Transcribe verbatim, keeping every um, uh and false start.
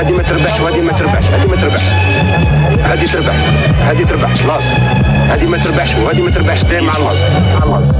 هذه ما تربحش وهذه ما تربحش، هذه ما تربحش، هذه تربح، هذه تربح لازم، هذه ما تربحش وهذه ما تربحش، دايم مع اللازم.